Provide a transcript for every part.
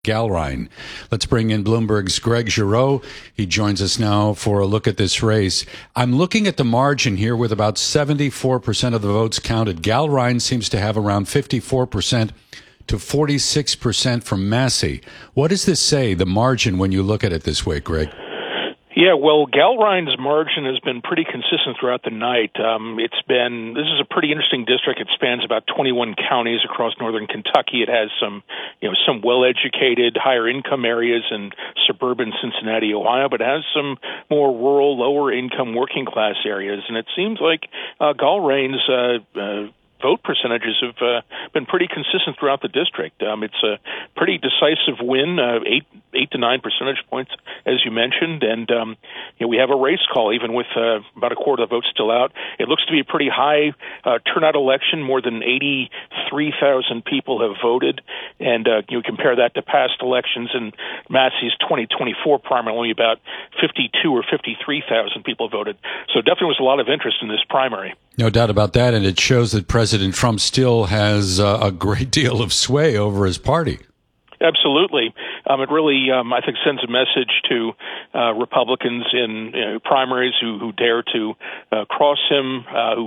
Gallrein. Let's bring in Bloomberg's Greg Giroux. He joins us now for a look at this race. I'm looking at the margin here with about 74% of the votes counted. Gallrein seems to have around 54% to 46% from Massey. What does this say, the margin, when you look at it this way, Greg? Yeah, well, Gallrein's margin has been pretty consistent throughout the night. This is a pretty interesting district. It spans about 21 counties across northern Kentucky. It has some well-educated, higher-income areas in suburban Cincinnati, Ohio, but it has some more rural, lower-income, working-class areas. And it seems like Gallrein's vote percentages have been pretty consistent throughout the district. It's a pretty decisive win, 8 to 9 percentage points, as you mentioned, and we have a race call, even with about a quarter of the votes still out. It looks to be a pretty high turnout election. More than 83,000 people have voted, and you compare that to past elections in Massey's 2024 primary, only about 52 or 53,000 people voted. So definitely was a lot of interest in this primary. No doubt about that, and it shows that President Trump still has a great deal of sway over his party. Absolutely. It really, I think, sends a message to Republicans in primaries who dare to cross him,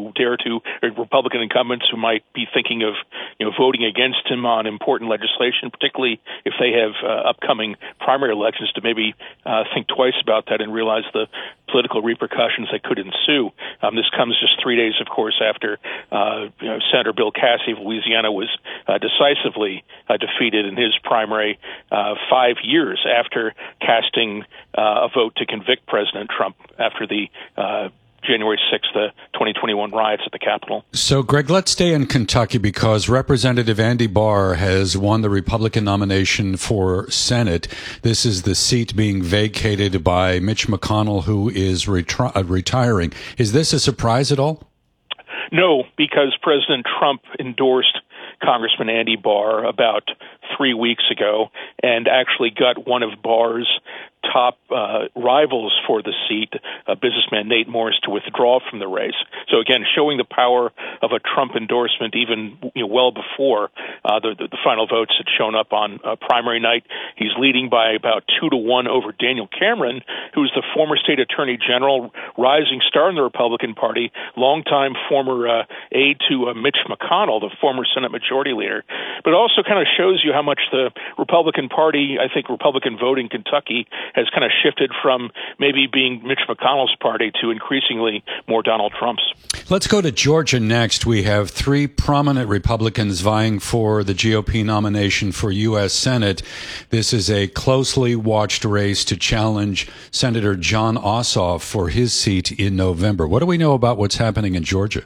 Republican incumbents who might be thinking of voting against him on important legislation, particularly if they have upcoming primary elections, to maybe think twice about that and realize the political repercussions that could ensue. This comes just 3 days, of course, after Senator Bill Cassidy of Louisiana was decisively defeated in his primary 5 years after casting a vote to convict President Trump after the January 6th, 2021 riots at the Capitol. So, Greg, let's stay in Kentucky because Representative Andy Barr has won the Republican nomination for Senate. This is the seat being vacated by Mitch McConnell, who is retiring. Is this a surprise at all? No, because President Trump endorsed Congressman Andy Barr about 3 weeks ago and actually got one of Barr's top rivals for the seat, businessman Nate Morris, to withdraw from the race. So again, showing the power of a Trump endorsement even well before the final votes had shown up on primary night. He's leading by about 2-1 over Daniel Cameron, who's the former state attorney general, rising star in the Republican Party, longtime former aide to Mitch McConnell, the former Senate Majority Leader. But it also kind of shows you how much the Republican Party, I think Republican vote in Kentucky, has kind of shifted from maybe being Mitch McConnell's party to increasingly more Donald Trump's. Let's go to Georgia next. We have three prominent Republicans vying for the GOP nomination for U.S. Senate. This is a closely watched race to challenge Senator Jon Ossoff for his seat in November. What do we know about what's happening in Georgia?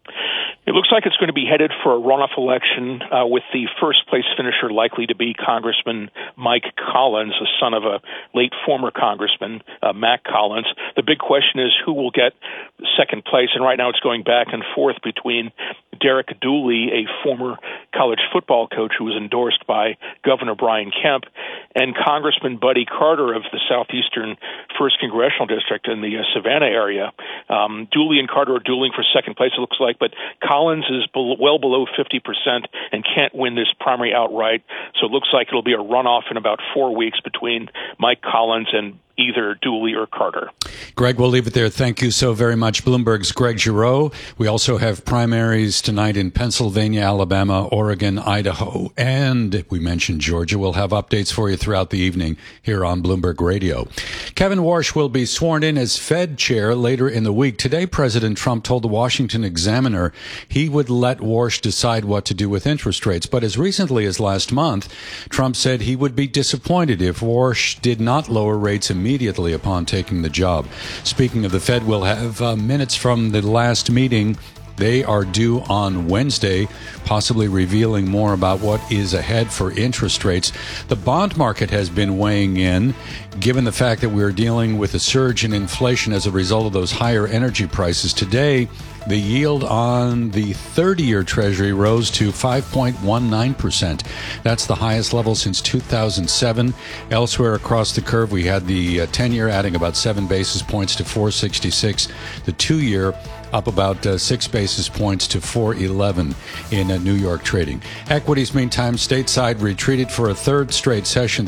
It looks like it's going to be headed for a runoff election with the first-place finisher likely to be Congressman Mike Collins, the son of a late former Congressman, Mac Collins. The big question is who will get second place, and right now it's going back and forth between Derek Dooley, a former college football coach who was endorsed by Governor Brian Kemp, and Congressman Buddy Carter of the Southeastern 1st Congressional District in the Savannah area. Dooley and Carter are dueling for second place, it looks like, but Collins is well below 50% and can't win this primary outright, so it looks like it'll be a runoff in about 4 weeks between Mike Collins and either Dooley or Carter. Greg, we'll leave it there. Thank you so very much. Bloomberg's Greg Giroux. We also have primaries tonight in Pennsylvania, Alabama, Oregon, Idaho, and we mentioned Georgia. We'll have updates for you throughout the evening here on Bloomberg Radio. Kevin Warsh will be sworn in as Fed chair later in the week. Today, President Trump told the Washington Examiner he would let Warsh decide what to do with interest rates. But as recently as last month, Trump said he would be disappointed if Warsh did not lower rates immediately upon taking the job. Speaking of the Fed, we'll have minutes from the last meeting. They are due on Wednesday, possibly revealing more about what is ahead for interest rates. The bond market has been weighing in, given the fact that we're dealing with a surge in inflation as a result of those higher energy prices. Today, the yield on the 30-year Treasury rose to 5.19%. That's the highest level since 2007. Elsewhere across the curve, we had the 10-year adding about 7 basis points to 4.66. The 2-year up about 6 basis points to 411 in New York trading. Equities, meantime, stateside retreated for a third straight session.